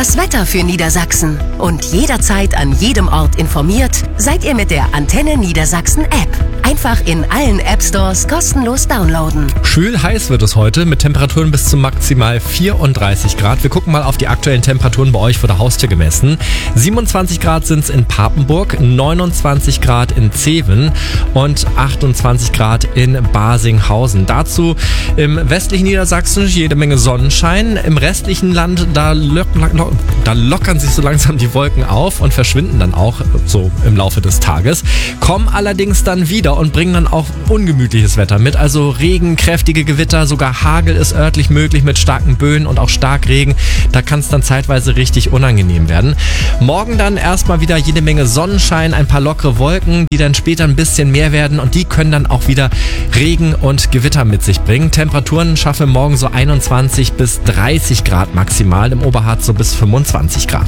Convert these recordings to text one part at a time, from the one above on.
Das Wetter für Niedersachsen. Und jederzeit an jedem Ort informiert seid ihr mit der Antenne Niedersachsen App. Einfach in allen App-Stores kostenlos downloaden. Schwül heiß wird es heute mit Temperaturen bis zu maximal 34 Grad. Wir gucken mal auf die aktuellen Temperaturen bei euch vor der Haustür gemessen. 27 Grad sind es in Papenburg, 29 Grad in Zeven und 28 Grad in Basinghausen. Dazu im westlichen Niedersachsen jede Menge Sonnenschein. Im restlichen Land, da lockern sich so langsam die Wolken auf und verschwinden dann auch so im Laufe des Tages. Kommen allerdings dann wieder und bringen dann auch ungemütliches Wetter mit. Also Regen, kräftige Gewitter, sogar Hagel ist örtlich möglich mit starken Böen und auch Starkregen. Da kann es dann zeitweise richtig unangenehm werden. Morgen dann erstmal wieder jede Menge Sonnenschein, ein paar lockere Wolken, die dann später ein bisschen mehr werden und die können dann auch wieder Regen und Gewitter mit sich bringen. Temperaturen schaffen morgen so 21 bis 30 Grad maximal, im Oberharz so bis 25 Grad.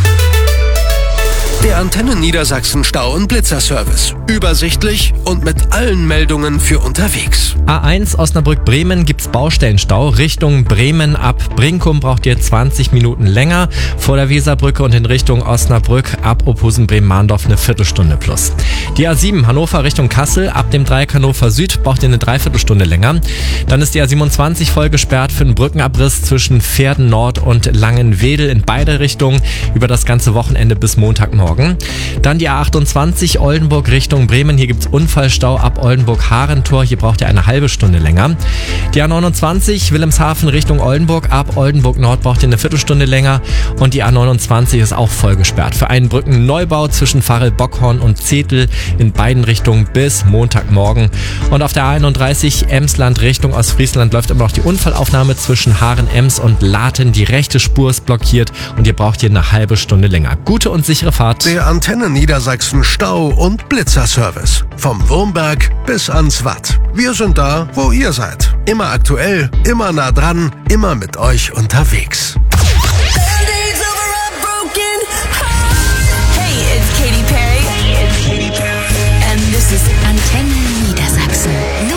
Der Antenne Niedersachsen Stau- und Blitzerservice. Übersichtlich und mit allen Meldungen für unterwegs. A1 Osnabrück-Bremen gibt's Baustellenstau. Richtung Bremen ab Brinkum braucht ihr 20 Minuten länger. Vor der Weserbrücke und in Richtung Osnabrück ab Opusen-Bremen-Mahndorf eine Viertelstunde plus. Die A7 Hannover Richtung Kassel ab dem Dreieck Hannover Süd braucht ihr eine Dreiviertelstunde länger. Dann ist die A27 voll gesperrt für einen Brückenabriss zwischen Pferden Nord und Langenwedel in beide Richtungen über das ganze Wochenende bis Montagmorgen. Dann die A28 Oldenburg Richtung Bremen. Hier gibt's Unfallstau ab Oldenburg-Harentor. Hier braucht ihr eine halbe Stunde länger. Die A29 Wilhelmshaven Richtung Oldenburg. Ab Oldenburg Nord braucht ihr eine Viertelstunde länger. Und die A29 ist auch voll gesperrt für einen Brückenneubau zwischen Varel-Bockhorn und Zetel in beiden Richtungen bis Montagmorgen. Und auf der A31 Emsland Richtung Ostfriesland läuft immer noch die Unfallaufnahme zwischen Haaren-Ems und Laten. Die rechte Spur ist blockiert und ihr braucht hier eine halbe Stunde länger. Gute und sichere Fahrt. Der Antenne Niedersachsen Stau- und Blitzerservice. Vom Wurmberg bis ans Watt. Wir sind da, wo ihr seid. Immer aktuell, immer nah dran, immer mit euch unterwegs.